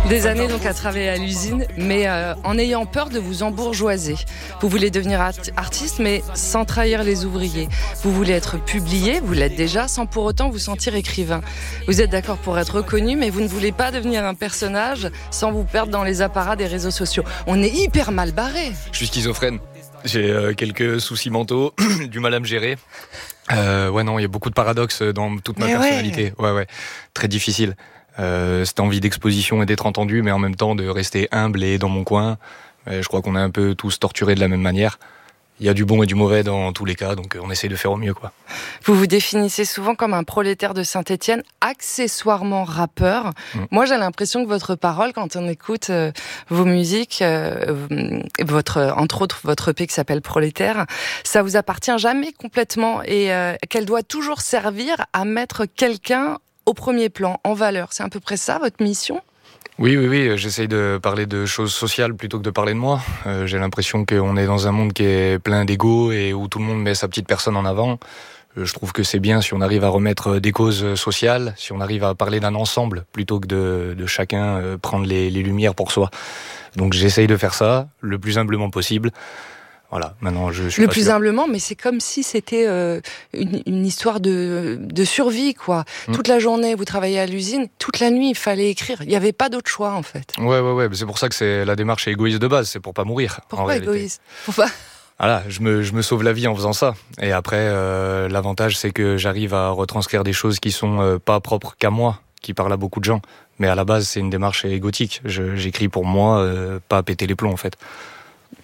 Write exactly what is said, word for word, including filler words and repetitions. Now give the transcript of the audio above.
Des années donc à travailler à l'usine, mais euh, en ayant peur de vous embourgeoiser. Vous voulez devenir art- artiste, mais sans trahir les ouvriers. Vous voulez être publié, vous l'êtes déjà, sans pour autant vous sentir écrivain. Vous êtes d'accord pour être reconnu, mais vous ne voulez pas devenir un personnage sans vous perdre dans les apparats des réseaux sociaux. On est hyper mal barré. Je suis schizophrène. J'ai euh, quelques soucis mentaux, du mal à me gérer. Euh, ouais, non, il y a beaucoup de paradoxes dans toute ma mais personnalité. Ouais, ouais, ouais, très difficile. Euh, cette envie d'exposition et d'être entendu, mais en même temps de rester humble et dans mon coin. Euh, je crois qu'on est un peu tous torturés de la même manière. Il y a du bon et du mauvais dans tous les cas, donc on essaie de faire au mieux, quoi. Vous vous définissez souvent comme un prolétaire de Saint-Étienne, accessoirement rappeur. Mmh. Moi, j'ai l'impression que votre parole, quand on écoute euh, vos musiques, euh, votre, entre autres votre E P qui s'appelle Prolétaire, ça vous appartient jamais complètement et euh, qu'elle doit toujours servir à mettre quelqu'un au premier plan, en valeur. C'est à peu près ça, votre mission ? Oui, oui, oui, j'essaye de parler de choses sociales plutôt que de parler de moi. Euh, j'ai l'impression qu'on est dans un monde qui est plein d'ego et où tout le monde met sa petite personne en avant. Euh, je trouve que c'est bien si on arrive à remettre des causes sociales, si on arrive à parler d'un ensemble plutôt que de, de chacun euh, prendre les, les lumières pour soi. Donc j'essaye de faire ça le plus humblement possible. Voilà, maintenant je suis le pas plus sûr. humblement, mais c'est comme si c'était euh, une, une histoire de, de survie, quoi. Mmh. Toute la journée, vous travaillez à l'usine, toute la nuit, il fallait écrire. Il n'y avait pas d'autre choix, en fait. Ouais, ouais, ouais. C'est pour ça que c'est la démarche est égoïste de base, c'est pour pas mourir. Pourquoi égoïste ? Pourquoi ? Voilà, je me, je me sauve la vie en faisant ça. Et après, euh, l'avantage, c'est que j'arrive à retranscrire des choses qui sont euh, pas propres qu'à moi, qui parlent à beaucoup de gens. Mais à la base, c'est une démarche égotique. Je, j'écris pour moi, euh, pas péter les plombs, en fait.